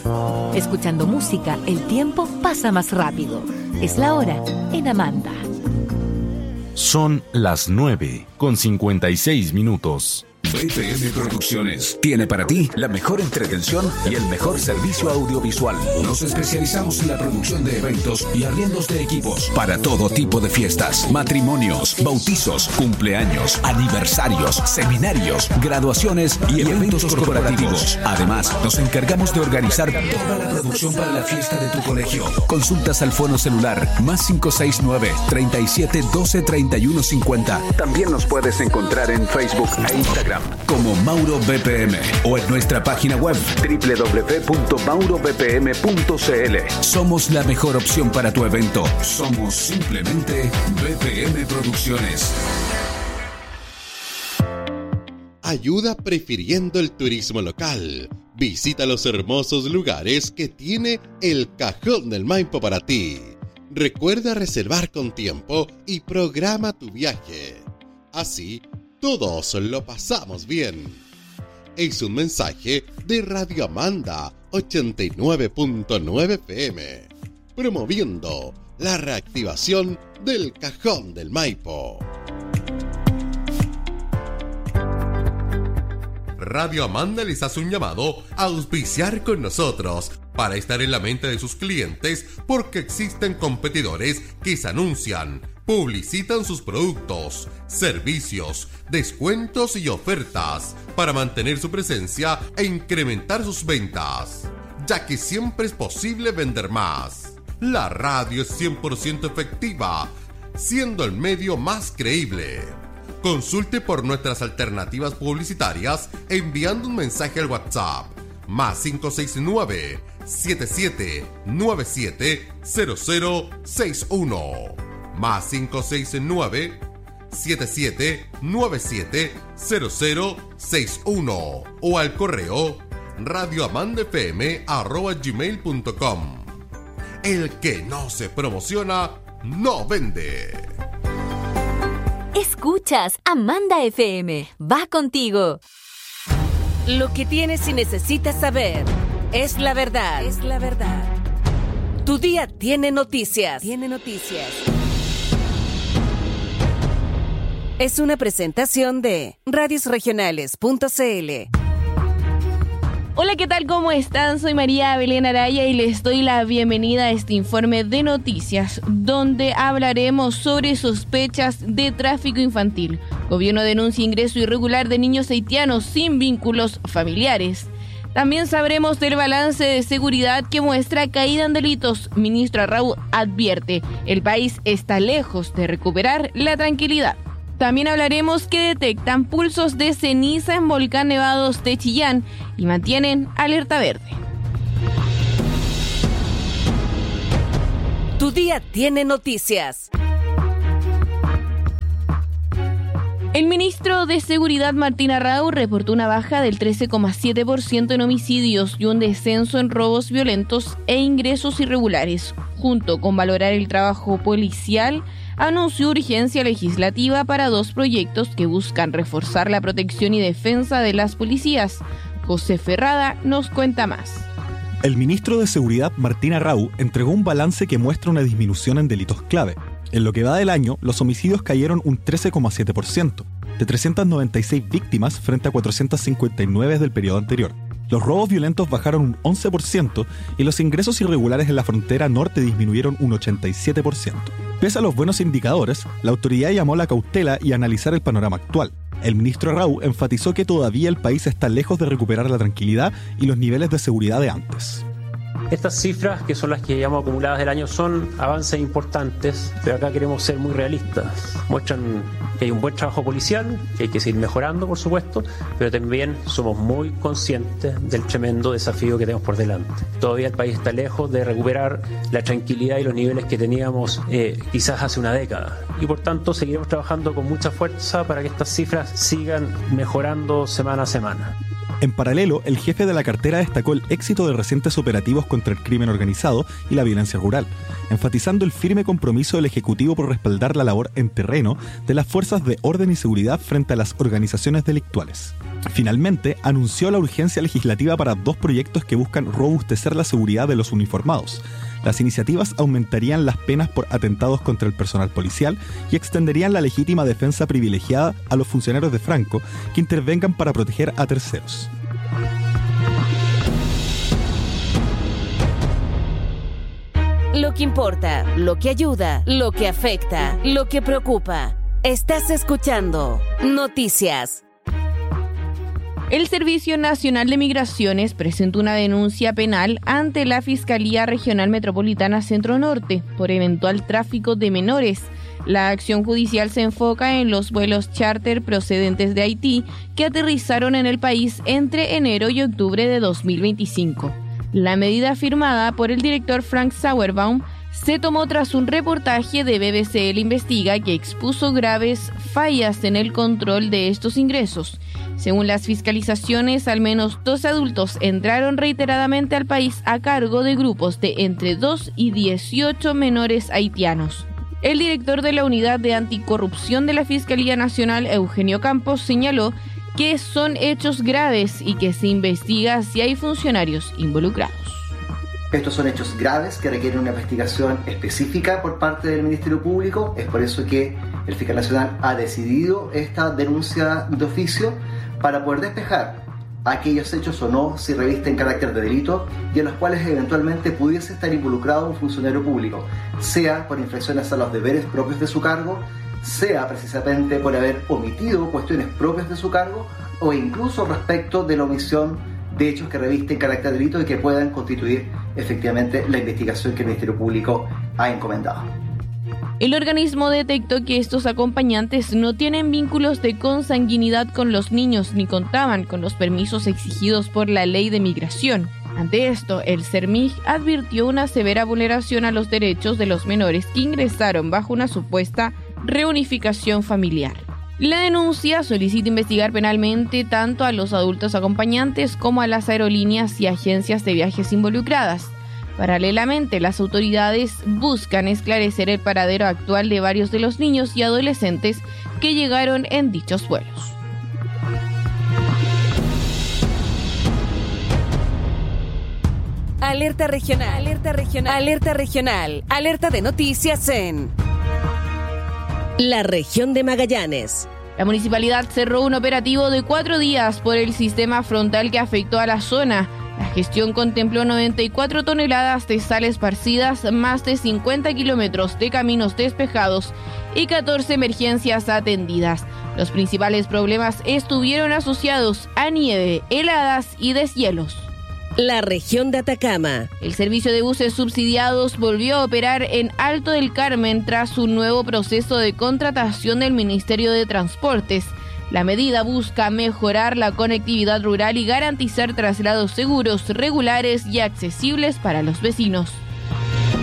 Escuchando música, el tiempo pasa más rápido. Es la hora en Amanda. Son las 9:56. BPM Producciones tiene para ti la mejor entretención y el mejor servicio audiovisual. Nos especializamos en la producción de eventos y arriendos de equipos para todo tipo de fiestas, matrimonios, bautizos, cumpleaños, aniversarios, seminarios, graduaciones y eventos corporativos. Además, nos encargamos de organizar toda la producción para la fiesta de tu colegio. Consultas al fono celular +569 37 12 31 50. También nos puedes encontrar en Facebook e Instagram como Mauro BPM o en nuestra página web www.maurobpm.cl. Somos la mejor opción para tu evento. Somos simplemente BPM Producciones. Ayuda prefiriendo el turismo local. Visita los hermosos lugares que tiene el Cajón del Maipo para ti. Recuerda reservar con tiempo y programa tu viaje. Así, todos lo pasamos bien. Es un mensaje de Radio Amanda 89.9 FM, promoviendo la reactivación del Cajón del Maipo. Radio Amanda les hace un llamado a auspiciar con nosotros para estar en la mente de sus clientes, porque existen competidores que se anuncian, publicitan sus productos, servicios, descuentos y ofertas para mantener su presencia e incrementar sus ventas, ya que siempre es posible vender más. La radio es 100% efectiva, siendo el medio más creíble. Consulte por nuestras alternativas publicitarias enviando un mensaje al WhatsApp +569 7797 0061 +569 7797 0061 o al correo radioamandafm@gmail.com. El que no se promociona no vende. Escuchas Amanda FM. Va contigo. Lo que tienes y necesitas saber es la verdad. Es la verdad. Tu día tiene noticias. Tiene noticias. Es una presentación de radiosregionales.cl. Hola, ¿qué tal? ¿Cómo están? Soy María Belén Araya y les doy la bienvenida a este informe de noticias, donde hablaremos sobre sospechas de tráfico infantil. Gobierno denuncia ingreso irregular de niños haitianos sin vínculos familiares. También sabremos del balance de seguridad que muestra caída en delitos. Ministro Arrau advierte, el país está lejos de recuperar la tranquilidad. También hablaremos que detectan pulsos de ceniza en volcán Nevados de Chillán y mantienen alerta verde. Tu día tiene noticias. El ministro de Seguridad Martín Arrau reportó una baja del 13,7% en homicidios y un descenso en robos violentos e ingresos irregulares. Junto con valorar el trabajo policial, anunció urgencia legislativa para 2 proyectos que buscan reforzar la protección y defensa de las policías. José Ferrada nos cuenta más. El ministro de Seguridad Martín Arrau entregó un balance que muestra una disminución en delitos clave. En lo que va del año, los homicidios cayeron un 13,7%, de 396 víctimas frente a 459 del periodo anterior. Los robos violentos bajaron un 11% y los ingresos irregulares en la frontera norte disminuyeron un 87%. Pese a los buenos indicadores, la autoridad llamó a la cautela y a analizar el panorama actual. El ministro Arrau enfatizó que todavía el país está lejos de recuperar la tranquilidad y los niveles de seguridad de antes. Estas cifras, que son las que llevamos acumuladas del año, son avances importantes, pero acá queremos ser muy realistas. Muestran que hay un buen trabajo policial, que hay que seguir mejorando, por supuesto, pero también somos muy conscientes del tremendo desafío que tenemos por delante. Todavía el país está lejos de recuperar la tranquilidad y los niveles que teníamos quizás hace una década. Y por tanto seguiremos trabajando con mucha fuerza para que estas cifras sigan mejorando semana a semana. En paralelo, el jefe de la cartera destacó el éxito de recientes operativos contra el crimen organizado y la violencia rural, enfatizando el firme compromiso del Ejecutivo por respaldar la labor en terreno de las fuerzas de orden y seguridad frente a las organizaciones delictuales. Finalmente, anunció la urgencia legislativa para 2 proyectos que buscan robustecer la seguridad de los uniformados. Las iniciativas aumentarían las penas por atentados contra el personal policial y extenderían la legítima defensa privilegiada a los funcionarios de Franco que intervengan para proteger a terceros. Lo que importa, lo que ayuda, lo que afecta, lo que preocupa. Estás escuchando Noticias. El Servicio Nacional de Migraciones presentó una denuncia penal ante la Fiscalía Regional Metropolitana Centro Norte por eventual tráfico de menores. La acción judicial se enfoca en los vuelos charter procedentes de Haití que aterrizaron en el país entre enero y octubre de 2025. La medida firmada por el director Frank Sauerbaum se tomó tras un reportaje de BBC El Investiga que expuso graves fallas en el control de estos ingresos. Según las fiscalizaciones, al menos 12 adultos entraron reiteradamente al país a cargo de grupos de entre 2 y 18 menores haitianos. El director de la Unidad de Anticorrupción de la Fiscalía Nacional, Eugenio Campos, señaló que son hechos graves y que se investiga si hay funcionarios involucrados. Estos son hechos graves que requieren una investigación específica por parte del Ministerio Público. Es por eso que el Fiscal Nacional ha decidido esta denuncia de oficio para poder despejar aquellos hechos o no, si revisten carácter de delito y en los cuales eventualmente pudiese estar involucrado un funcionario público, sea por infracciones a los deberes propios de su cargo, sea precisamente por haber omitido cuestiones propias de su cargo o incluso respecto de la omisión de hechos que revisten carácter de delito y que puedan constituir efectivamente la investigación que el Ministerio Público ha encomendado. El organismo detectó que estos acompañantes no tienen vínculos de consanguinidad con los niños ni contaban con los permisos exigidos por la Ley de Migración. Ante esto, el CERMIG advirtió una severa vulneración a los derechos de los menores que ingresaron bajo una supuesta reunificación familiar. La denuncia solicita investigar penalmente tanto a los adultos acompañantes como a las aerolíneas y agencias de viajes involucradas. Paralelamente, las autoridades buscan esclarecer el paradero actual de varios de los niños y adolescentes que llegaron en dichos vuelos. Alerta regional, alerta regional, alerta regional, alerta de noticias en la región de Magallanes. La municipalidad cerró un operativo de 4 días por el sistema frontal que afectó a la zona. La gestión contempló 94 toneladas de sal esparcidas, más de 50 kilómetros de caminos despejados y 14 emergencias atendidas. Los principales problemas estuvieron asociados a nieve, heladas y deshielos. La región de Atacama. El servicio de buses subsidiados volvió a operar en Alto del Carmen tras un nuevo proceso de contratación del Ministerio de Transportes. La medida busca mejorar la conectividad rural y garantizar traslados seguros, regulares y accesibles para los vecinos.